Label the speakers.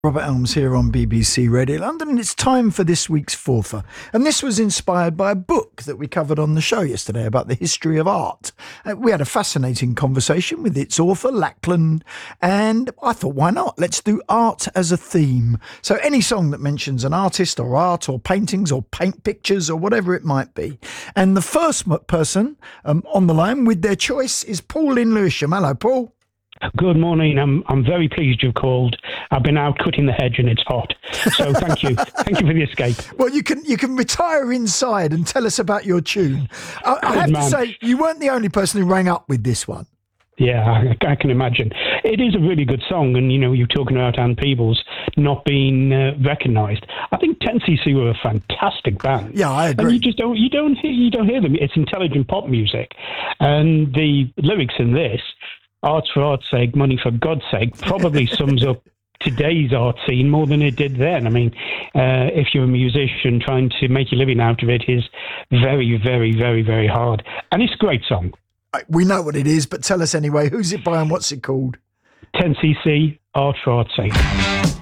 Speaker 1: Robert Elms here on BBC Radio London, and it's time for this week's Fourther. And this was inspired by a book that we covered on the show yesterday about the history of art. We had a fascinating conversation with its author, Lachlan, and I thought, why not? Let's do art as a theme. So any song that mentions an artist or art or paintings or paint pictures or whatever it might be. And the first person on the line with their choice is Paul in Lewisham. Hello, Paul.
Speaker 2: Good morning. I'm very pleased you've called. I've been out cutting the hedge and it's hot. So thank you. Thank you for the escape.
Speaker 1: Well, you can retire inside and tell us about your tune. I have to say, you weren't the only person who rang up with this one.
Speaker 2: Yeah, I can imagine. It is a really good song, and you're talking about Ann Peebles not being recognised. I think 10cc were a fantastic band.
Speaker 1: Yeah, I agree.
Speaker 2: And you don't hear them. It's intelligent pop music, and the lyrics in this, "Art's for art's sake, money for God's sake," probably sums up today's art scene more than it did then. I mean, if you're a musician, trying to make a living out of it is very, very, very, very hard. And it's a great song.
Speaker 1: We know what it is, but tell us anyway. Who's it by and what's it called?
Speaker 2: 10cc, Art for Art's Sake.